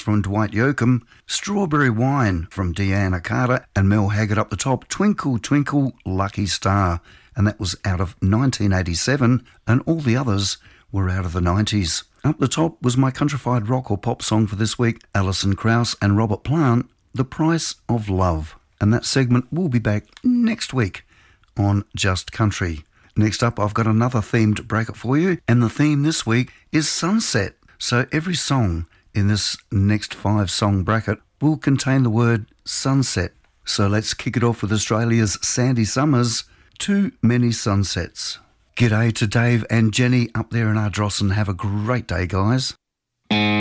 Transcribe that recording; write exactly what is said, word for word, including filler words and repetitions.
from Dwight Yoakam, Strawberry Wine from Deanna Carter, and Mel Haggard up the top, Twinkle Twinkle Lucky Star, and that was out of nineteen eighty-seven, and all the others were out of the nineties. Up the top was my countrified rock or pop song for this week, Alison Krauss and Robert Plant, The Price of Love. And that segment will be back next week on Just Country. Next up, I've got another themed bracket for you, and the theme this week is sunset. So every song in this next five song bracket will contain the word sunset. So let's kick it off with Australia's Sandy Summers, Too Many Sunsets. G'day to Dave and Jenny up there in Ardrossan. Have a great day, guys.